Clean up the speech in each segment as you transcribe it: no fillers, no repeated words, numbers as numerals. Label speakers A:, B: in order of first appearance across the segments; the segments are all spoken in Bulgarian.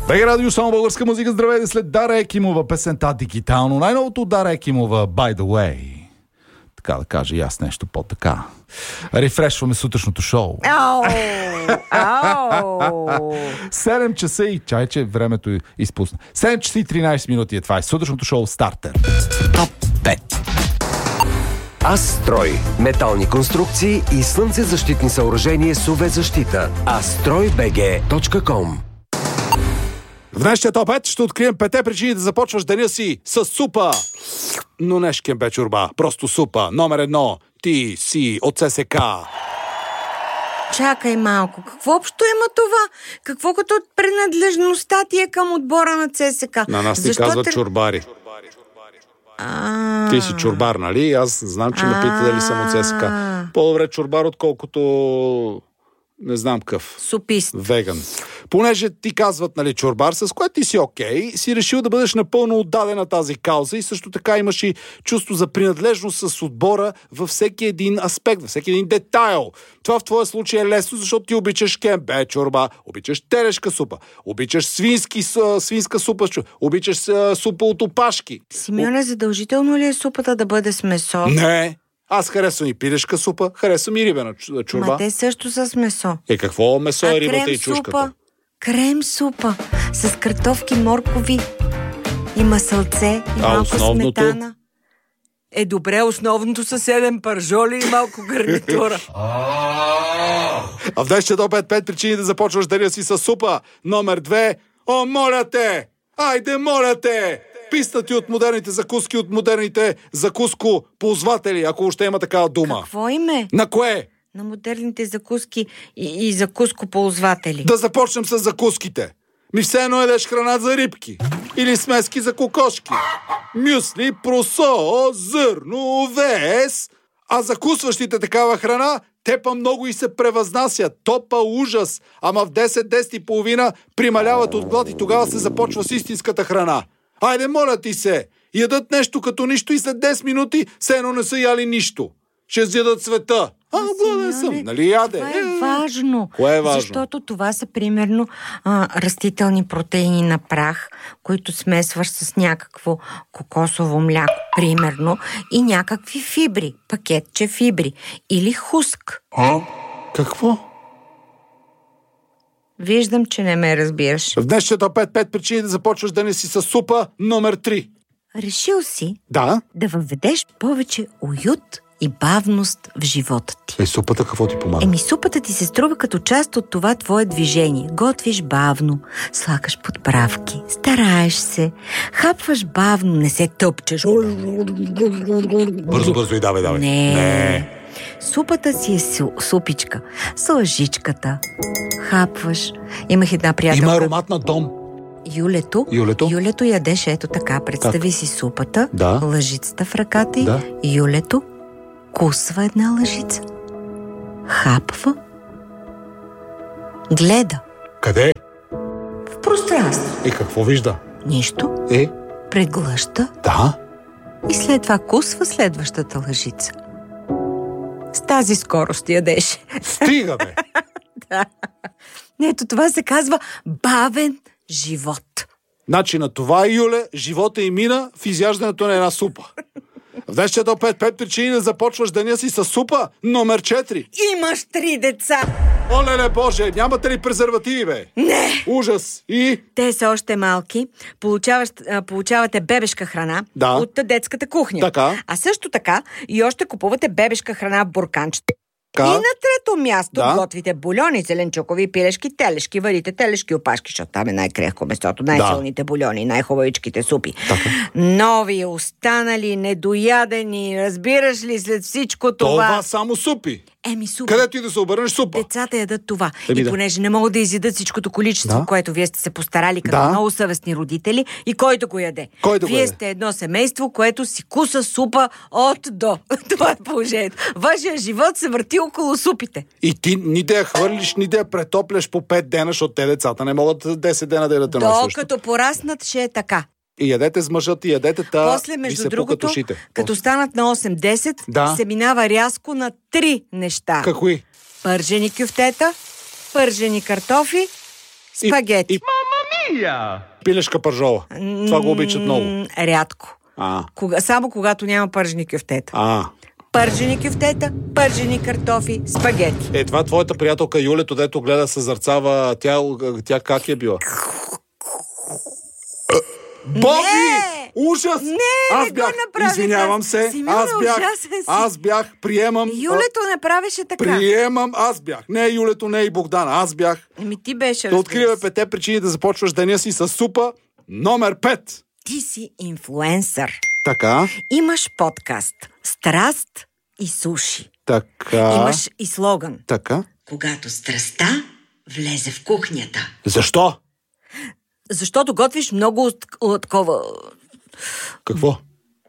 A: БГ Радио, само българска музика. Здравейте след Дара Екимова, песента Дигитално. Най-новото от Дара Екимова, By the Way. Така да кажа и аз нещо по-така. Рефрешваме сутрешното шоу. 7 часа и чайче, времето изпусна. 7 часа и 13 минути е това. Сутрешното шоу Стартер.
B: Топ 5. Астрой. Метални конструкции и слънцезащитни съоръжения с UV-защита. astroybg.com.
A: В днешния топ 5 ще открием 5 причини да започваш деня си с супа. Но не шкембе чорба, просто супа. Номер 1. Ти си от ССК.
C: Чакай малко. Какво общо има това? Какво като принадлежността ти е към отбора на ЦСК?
A: На нас ти казват чорбари. Ти си чорбар, нали? Аз знам, че ме пита дали съм от ЦСК. По-добре чорбар, отколкото не знам къв.
C: Супист.
A: Веган. Понеже ти казват, нали, чорбар, с което ти си окей, си решил да бъдеш напълно отдаден на тази кауза и също така имаш и чувство за принадлежност с отбора във всеки един аспект, във всеки един детайл. Това в твоя случай е лесно, защото ти обичаш кембе чорба, обичаш телешка супа, обичаш свинска супа, обичаш супа от опашки.
C: Симеоне, задължително ли е супата да бъде с месо?
A: Не. Аз харесвам и пилешка супа, харесвам и рибена чорба.
C: Ма те също с месо.
A: Какво месо е рибата и чушката?
C: Крем супа с картофки, моркови и масълце и малко сметана. Добре, основното са 7 пържоли и малко гарнитура.
A: А в днешния топ 5 причини да започваш деня си с супа. Номер 2. О, моля те! Айде, моля те! Писнати от модерните закуски, от модерните закуско-ползватели, ако още има такава дума.
C: Какво име?
A: На кое?
C: На модерните закуски и закуско-ползватели.
A: Да започнем с закуските. Все едно едеш храна за рибки. Или смески за кокошки. Мюсли, просо, зърно, овес. А закусващите такава храна, те па много и се превъзнасят. Топа ужас. Ама в 10 и половина прималяват от глад и тогава се започва с истинската храна. Айде, моля ти се, ядат нещо като нищо и след 10 минути все едно не са яли нищо. Ще изядат света. Бладен съм, нали яде?
C: Това е важно.
A: Кое е важно?
C: Защото това са примерно растителни протеини на прах, които смесваш с някакво кокосово мляко, примерно, и някакви фибри, пакетче фибри или хуск.
A: Какво?
C: Виждам, че не ме разбираш.
A: В днешната 5 причини да започваш да не си с супа, номер 3.
C: Решил си
A: да
C: въведеш повече уют и бавност в живота ти.
A: Супата какво ти помага?
C: Супата ти се струва като част от това твое движение. Готвиш бавно, слагаш подправки, стараеш се, хапваш бавно, не се тъпчеш.
A: Бързо и давай.
C: Не. Супата си е супичка. С лъжичката. Хапваш. Имах една приятелка.
A: Има аромат на дом.
C: Юлето ядеше ето така. Представи си супата, лъжицата в ръката й. Юлето кусва една лъжица. Хапва. Гледа.
A: Къде?
C: В пространство.
A: И какво вижда?
C: Нищо. Преглъща.
A: Да.
C: И след това кусва следващата лъжица. С тази скорост ядеше.
A: Стига, бе!
C: Да. Ето това се казва бавен живот.
A: Значи на това, Юле, живота и мина в изяждането на една супа. В днешния топ 5 причини да започваш деня си с супа, номер 4.
C: Имаш 3 деца.
A: Олеле Боже, нямате ли презервативи, бе?
C: Не.
A: Ужас. И?
C: Те са още малки. Получавате бебешка храна от детската кухня.
A: Така.
C: А също така и още купувате бебешка храна в бурканчета. И на трето място готвите бульони, зеленчукови, пилешки, телешки, варите телешки опашки, защото там е най-крехко месото, най-силните бульони, най-хубавичките супи.
A: Така.
C: Нови, останали, недоядени, разбираш ли след всичко това?
A: Това само супи.
C: Супа.
A: Където и да се обърнеш супа.
C: Децата ядат това. И понеже не могат да изядат всичкото количество, което вие сте се постарали като много съвестни родители, и който го яде. Вие сте едно семейство, което си куса супа от до. Това е положението. Вашия живот се върти около супите. И
A: ти ни да я хвърлиш, ни да я претопляш по 5 дена, защото те децата не могат 10 дена да ядат едно и също.
C: Докато пораснат, ще е така.
A: И ядете с мъжът, и ядете
C: после, между другото, като станат на 8-10, се минава рязко на 3 неща.
A: Какви?
C: Пържени кюфтета, пържени картофи, спагети.
A: Пилешка пържола. Това го обичат много.
C: Рядко. Само когато няма пържени кюфтета. Пържени кюфтета, пържени картофи, спагети.
A: Това твоята приятелка Юлето, дето гледа съзърцава, тя как е била? Боги! Ужас!
C: Не го направи.
A: Извинявам се. Аз бях. Приемам.
C: Юлето не правеше така.
A: Приемам. Аз бях. Не Юлето, не и Богдана. Аз бях.
C: Ти беше.
A: Да откриваме 5 причини да започваш деня си с супа. Номер 5.
C: Ти си инфлуенсър.
A: Така.
C: Имаш подкаст. Страст и суши.
A: Така.
C: Имаш и слоган.
A: Така.
C: Когато страстта влезе в кухнята.
A: Защо?
C: Защото готвиш много такова...
A: Какво?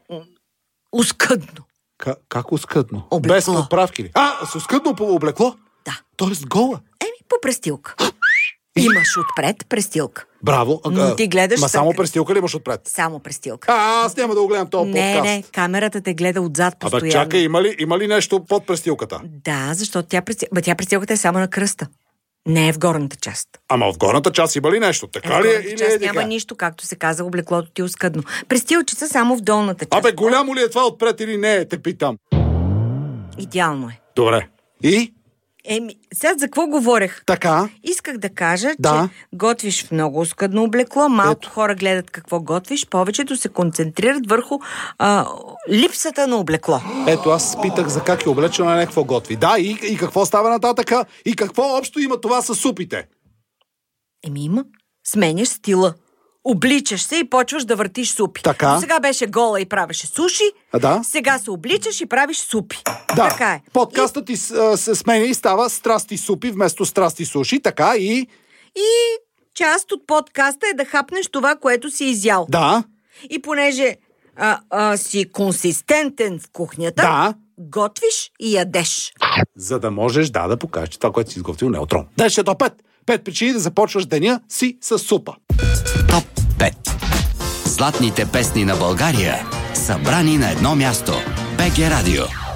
C: Оскъдно.
A: Как оскъдно?
C: Облекло.
A: Без подправки ли? С оскъдно облекло?
C: Да.
A: Тоест гола?
C: По престилка. Имаш отпред престилка.
A: Браво.
C: Но ти гледаш...
A: само престилка ли имаш отпред?
C: Само престилка.
A: Аз няма да го гледам този подкаст.
C: Не, камерата те гледа отзад постоянно.
A: Чакай, има ли нещо под престилката?
C: Да, защото тя престилката е само на кръста. Не е в горната част.
A: Ама в горната част има ли нещо? Така ли е?
C: В горната част няма нищо, както се каза, облеклото ти е оскъдно. Престилчица само в долната част.
A: Голямо ли е това отпред или не? Те питам.
C: Идеално е.
A: Добре. И?
C: Сега за какво говорех?
A: Така.
C: Исках да кажа, че готвиш в много оскъдно облекло, малко хора гледат какво готвиш, повечето се концентрират върху липсата на облекло.
A: Аз питах за как е облечено, не какво готви. Да, и какво става нататъка? И какво общо има това с супите?
C: Има. Сменяш стила. Обличаш се и почваш да въртиш супи.
A: Така.
C: Сега беше гола и правеше суши.
A: Да.
C: Сега се обличаш и правиш супи.
A: Да.
C: Така е.
A: Подкастът ти се сменя и става страсти супи вместо страсти суши. Така и
C: част от подкаста е да хапнеш това, което си изял.
A: Да.
C: И понеже си консистентен в кухнята, готвиш и ядеш.
A: За да можеш да покажеш, че това, което си изготвил, не е отрон. Днес е топ 5. 5 причини да започваш деня си с супа.
D: Топ 5. Златните песни на България, събрани на едно място. БГ Радио.